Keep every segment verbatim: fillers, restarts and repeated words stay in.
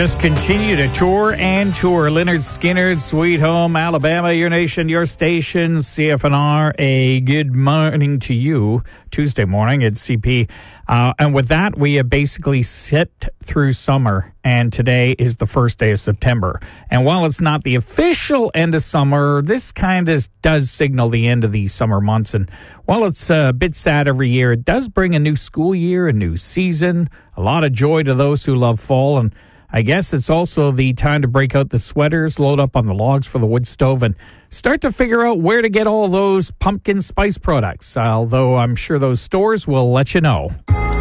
Just continue to tour and tour. Lynyrd Skynyrd, Sweet Home Alabama, your nation, your station, C F N R. A good morning to you. Tuesday morning at C P. Uh, and with that, we have basically sit through summer, and today is the first day of September. And while it's not the official end of summer, this kind of does signal the end of these summer months. And while it's a bit sad every year, it does bring a new school year, a new season, a lot of joy to those who love fall. And I guess it's also the time to break out the sweaters, load up on the logs for the wood stove, and start to figure out where to get all those pumpkin spice products, although I'm sure those stores will let you know.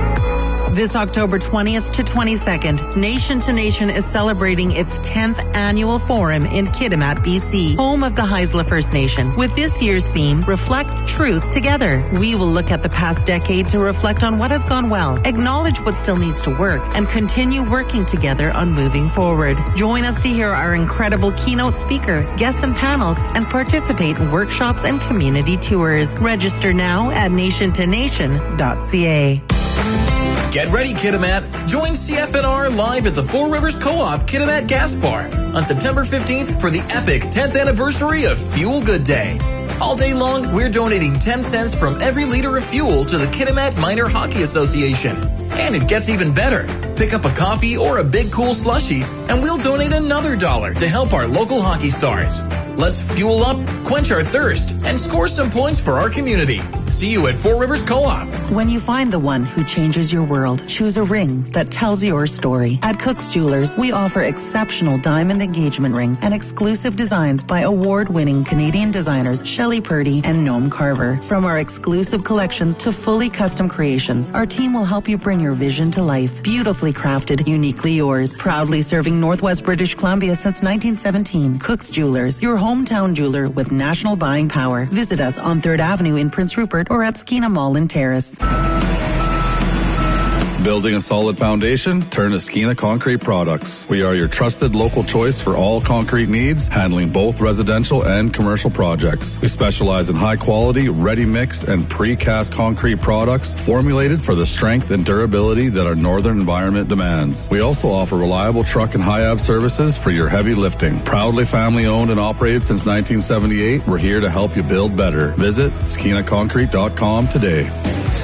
This October twentieth to twenty-second, Nation to Nation is celebrating its tenth annual forum in Kitimat, B C, home of the Haisla First Nation. With this year's theme, Reflect Truth Together. We will look at the past decade to reflect on what has gone well, acknowledge what still needs to work, and continue working together on moving forward. Join us to hear our incredible keynote speaker, guests and panels, and participate in workshops and community tours. Register now at nation to nation dot c a. Get ready, Kitimat. Join C F N R live at the Four Rivers Co-op Kitimat Gas Bar on September fifteenth for the epic tenth anniversary of Fuel Good Day. All day long, we're donating ten cents from every liter of fuel to the Kitimat Minor Hockey Association. And it gets even better. Pick up a coffee or a big cool slushie, and we'll donate another dollar to help our local hockey stars. Let's fuel up, quench our thirst, and score some points for our community. See you at Four Rivers Co-op. When you find the one who changes your world, choose a ring that tells your story. At Cook's Jewelers, we offer exceptional diamond engagement rings and exclusive designs by award-winning Canadian designers Shelley Purdy and Noam Carver. From our exclusive collections to fully custom creations, our team will help you bring your vision to life. Beautifully crafted, uniquely yours. Proudly serving Northwest British Columbia since nineteen seventeen. Cook's Jewelers, your hometown jeweler with national buying power. Visit us on third Avenue in Prince Rupert or at Skeena Mall in Terrace. Building a solid foundation? Turn to Skeena Concrete Products. We are your trusted local choice for all concrete needs, handling both residential and commercial projects. We specialize in high quality, ready mix, and precast concrete products formulated for the strength and durability that our northern environment demands. We also offer reliable truck and high-ab services for your heavy lifting. Proudly family owned and operated since nineteen seventy-eight, we're here to help you build better. Visit skeena concrete dot com today.